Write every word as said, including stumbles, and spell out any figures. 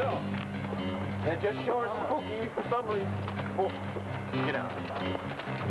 will. They're just sure spooky for some reason. Oh, get out.